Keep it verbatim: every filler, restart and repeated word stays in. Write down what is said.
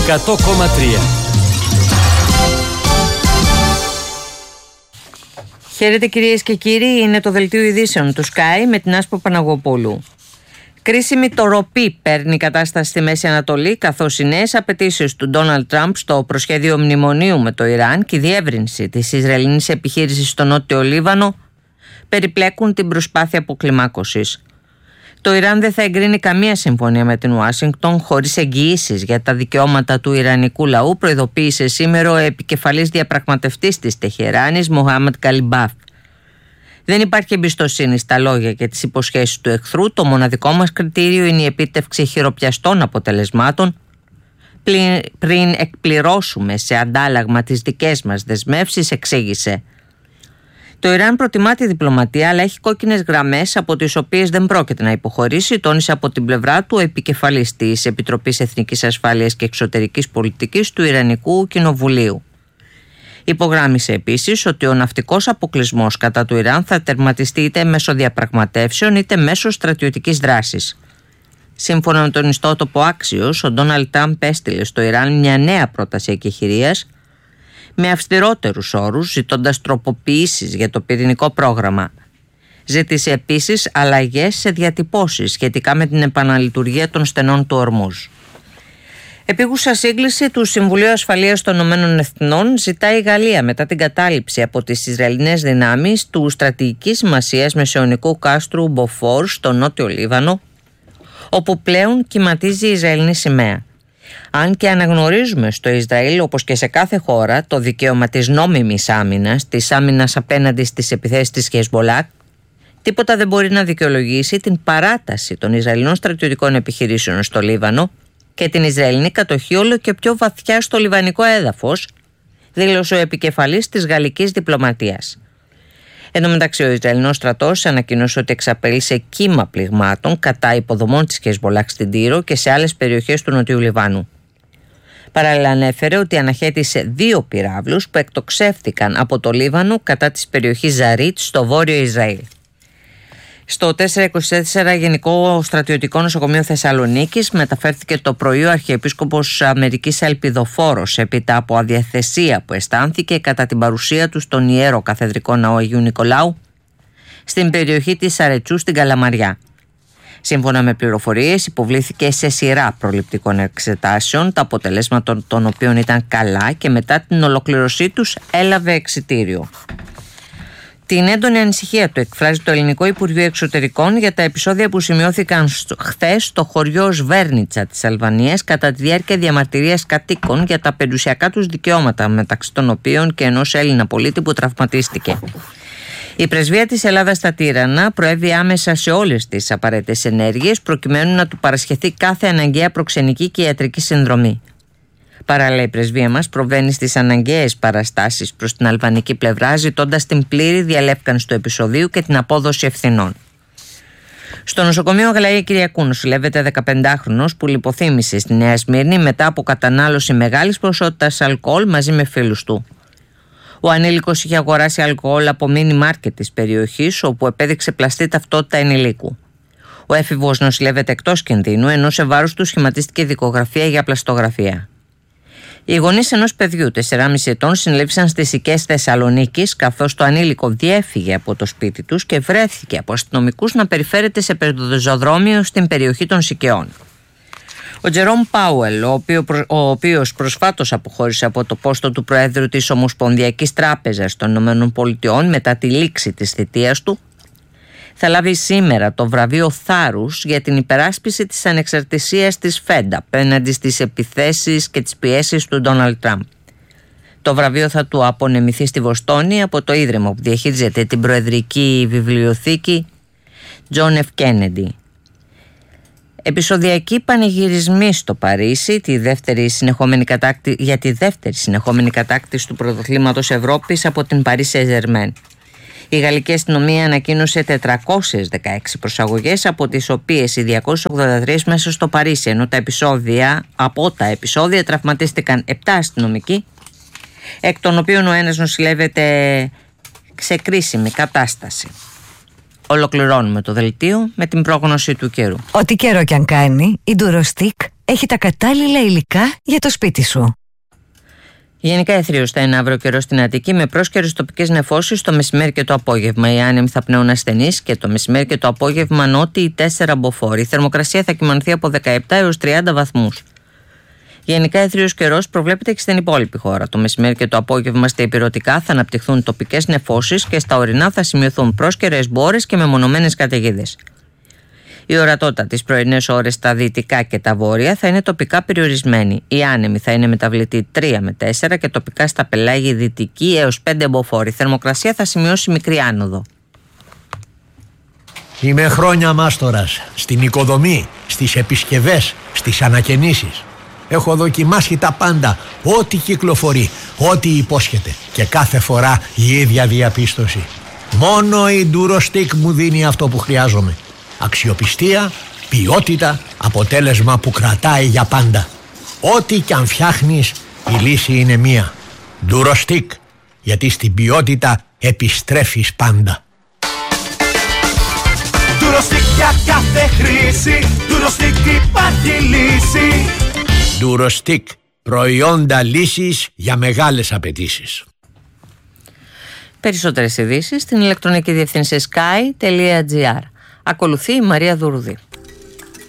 εκατό κόμμα τρία. Χαίρετε κυρίες και κύριοι, είναι το δελτίο ειδήσεων του Sky με την Άσπρο Παναγοπούλου. Κρίσιμη τοροπή παίρνει η κατάσταση στη Μέση Ανατολή, καθώς οι νέες απαιτήσεις του Ντόναλντ Τραμπ στο προσχέδιο μνημονίου με το Ιράν και η διεύρυνση της Ισραηλινής επιχείρησης στο Νότιο Λίβανο περιπλέκουν την προσπάθεια αποκλιμάκωσης. Το Ιράν δεν θα εγκρίνει καμία συμφωνία με την Ουάσιγκτον χωρίς εγγυήσεις για τα δικαιώματα του ιρανικού λαού, προειδοποίησε σήμερα ο επικεφαλής διαπραγματευτής της Τεχεράνης, Μοχάμεντ Καλιμπάφ. Δεν υπάρχει εμπιστοσύνη στα λόγια και τις υποσχέσεις του εχθρού. Το μοναδικό μας κριτήριο είναι η επίτευξη χειροπιαστών αποτελεσμάτων πριν εκπληρώσουμε σε αντάλλαγμα τις δικές μας δεσμεύσεις, εξήγησε. Το Ιράν προτιμά τη διπλωματία, αλλά έχει κόκκινες γραμμές από τις οποίες δεν πρόκειται να υποχωρήσει, τόνισε από την πλευρά του ο επικεφαλής της Επιτροπής Εθνικής Ασφάλειας και Εξωτερικής Πολιτικής του Ιρανικού Κοινοβουλίου. Υπογράμμισε επίσης ότι ο ναυτικός αποκλεισμός κατά του Ιράν θα τερματιστεί είτε μέσω διαπραγματεύσεων είτε μέσω στρατιωτικής δράσης. Σύμφωνα με τον ιστότοπο Axios, ο Ντόναλντ Τραμπ έστειλε στο Ιράν μια νέα πρόταση εκεχηρίας με αυστηρότερους όρους, ζητώντας τροποποιήσεις για το πυρηνικό πρόγραμμα. Ζήτησε επίσης αλλαγές σε διατυπώσεις σχετικά με την επαναλειτουργία των στενών του Ορμούζ. Επίγουσα σύγκληση του Συμβουλίου Ασφαλείας των Ηνωμένων Εθνών ζητάει η Γαλλία μετά την κατάληψη από τις Ισραηλινές δυνάμεις του στρατηγικής σημασίας μεσαιωνικού κάστρου Μποφόρ στο Νότιο Λίβανο, όπου πλέον κυματίζει η Ισραηλινή σημαία. Αν και αναγνωρίζουμε στο Ισραήλ, όπως και σε κάθε χώρα, το δικαίωμα της νόμιμης άμυνας, της άμυνας απέναντι στις επιθέσεις της Χεσμολάχ, τίποτα δεν μπορεί να δικαιολογήσει την παράταση των Ισραηλινών στρατιωτικών επιχειρήσεων στο Λίβανο και την Ισραηλινή κατοχή όλο και πιο βαθιά στο λιβανικό έδαφος, δήλωσε ο επικεφαλής της γαλλικής διπλωματίας. Εν τω μεταξύ, ο Ισραηλινός στρατός ανακοίνωσε ότι εξαπέλυσε κύμα πληγμάτων κατά υποδομών της Χεσμολάχ στην Τύρο και σε άλλες περιοχές του Νοτιού Λιβάνου. Παράλληλα, ανέφερε ότι αναχέτησε δύο πυράβλους που εκτοξεύτηκαν από το Λίβανο κατά της περιοχής Ζαρίτ στο βόρειο Ισραήλ. Στο τετρακόσια είκοσι τέσσερα Γενικό Στρατιωτικό Νοσοκομείο Θεσσαλονίκης μεταφέρθηκε το πρωί ο Αρχιεπίσκοπος Αμερικής Ελπιδοφόρος έπειτα από αδιαθεσία που αισθάνθηκε κατά την παρουσία του στον Ιερό Καθεδρικό Ναό Αγίου Νικολάου στην περιοχή της Αρετσού στην Καλαμαριά. Σύμφωνα με πληροφορίες, υποβλήθηκε σε σειρά προληπτικών εξετάσεων, τα αποτελέσματα των οποίων ήταν καλά και μετά την ολοκληρωσή τους έλαβε εξιτήριο. Την έντονη ανησυχία του εκφράζει το Ελληνικό Υπουργείο Εξωτερικών για τα επεισόδια που σημειώθηκαν χθες στο χωριό Σβέρνιτσα της Αλβανίας κατά τη διάρκεια διαμαρτυρίας κατοίκων για τα περιουσιακά τους δικαιώματα, μεταξύ των οποίων και ενός Έλληνα πολίτη που τραυματίστηκε. Η Πρεσβεία της Ελλάδας στα Τύρανα προέβη άμεσα σε όλες τις απαραίτητες ενέργειες προκειμένου να του παρασχεθεί κάθε αναγκαία προξενική και ιατρική συνδρομή. Παράλληλα, η πρεσβεία μας προβαίνει στις αναγκαίες παραστάσεις προς την αλβανική πλευρά, ζητώντας την πλήρη διαλεύκανση του επεισοδίου και την απόδοση ευθυνών. Στο νοσοκομείο Αγλαία Κυριακού νοσηλεύεται δεκαπεντάχρονος που λιποθύμησε στη Νέα Σμύρνη μετά από κατανάλωση μεγάλης ποσότητας αλκοόλ μαζί με φίλους του. Ο ανήλικος είχε αγοράσει αλκοόλ από μίνι μάρκετ της περιοχής, όπου επέδειξε πλαστή ταυτότητα ενηλίκου. Ο έφηβος νοσηλεύεται εκτός κινδύνου, ενώ σε βάρος του σχηματίστηκε δικογραφία για πλαστογραφία. Οι γονείς ενός παιδιού τεσσεράμισι ετών συνελήφθησαν στις οικές Θεσσαλονίκης, καθώς το ανήλικο διέφυγε από το σπίτι τους και βρέθηκε από αστυνομικούς να περιφέρεται σε πεζοδρόμιο στην περιοχή των Σικαιών. Ο Τζερόμ Πάουελ, ο, οποίο, ο οποίος προσφάτως αποχώρησε από το πόστο του Προέδρου της Ομοσπονδιακής Τράπεζας των Ηνωμένων Πολιτειών μετά τη λήξη της θητείας του, θα λάβει σήμερα το βραβείο Θάρρους για την υπεράσπιση της ανεξαρτησίας της Φεντ απέναντι στις επιθέσεις και τις πιέσεις του Ντόναλντ Τραμπ. Το βραβείο θα του απονεμηθεί στη Βοστόνη από το ίδρυμα που διαχειρίζεται την Προεδρική Βιβλιοθήκη John F. Kennedy. Επεισοδιακοί πανηγυρισμοί στο Παρίσι τη δεύτερη συνεχόμενη κατάκτη... για τη δεύτερη συνεχόμενη κατάκτηση του πρωταθλήματος Ευρώπης από την Paris Saint-Germain. Η γαλλική αστυνομία ανακοίνωσε τετρακόσιες δεκαέξι προσαγωγές, από τις οποίες οι διακόσιες ογδόντα τρεις μέσα στο Παρίσι, ενώ τα επεισόδια, από τα επεισόδια τραυματίστηκαν επτά αστυνομικοί, εκ των οποίων ο ένας νοσηλεύεται σε κρίσιμη κατάσταση. Ολοκληρώνουμε το δελτίο με την πρόγνωση του καιρού. Ό,τι καιρό κι αν κάνει, η Durostick έχει τα κατάλληλα υλικά για το σπίτι σου. Γενικά εθρίως θα είναι αύριο καιρό στην Αττική με πρόσκαιρες τοπικές νεφώσεις το μεσημέρι και το απόγευμα. Οι άνεμοι θα πνέουν ασθενείς και το μεσημέρι και το απόγευμα νότιοι τέσσερα μποφόρ. Η θερμοκρασία θα κυμανθεί από δεκαεπτά έως τριάντα βαθμούς. Γενικά εθρίως καιρός προβλέπεται και στην υπόλοιπη χώρα. Το μεσημέρι και το απόγευμα στα ηπειρωτικά θα αναπτυχθούν τοπικές νεφώσεις και στα ορεινά θα σημειωθούν πρόσκαιρες μπόρες και μεμονωμένες καταιγίδες. Η ορατότητα τις πρωινές ώρες στα δυτικά και τα βόρεια θα είναι τοπικά περιορισμένη. Η άνεμη θα είναι μεταβλητή τρία με τέσσερα και τοπικά στα πελάγια δυτική έως πέντε μποφόρ. Η θερμοκρασία θα σημειώσει μικρή άνοδο. Είμαι χρόνια μάστορας στην οικοδομή, στις επισκευές, στις ανακαινήσεις. Έχω δοκιμάσει τα πάντα, ό,τι κυκλοφορεί, ό,τι υπόσχεται και κάθε φορά η ίδια διαπίστωση. Μόνο η Durostick μου δίνει αυτό που χρειάζομαι. Αξιοπιστία, ποιότητα, αποτέλεσμα που κρατάει για πάντα. Ό,τι κι αν φτιάχνεις, η λύση είναι μία. Durostick, γιατί στην ποιότητα επιστρέφεις πάντα. Durostick για κάθε χρήση, Durostick υπάρχει λύση. Durostick, προϊόντα λύσης για μεγάλες απαιτήσεις. Περισσότερες ειδήσεις στην ηλεκτρονική διευθύνση sky τελεία gr. Ακολουθεί η Μαρία Δουρουδή.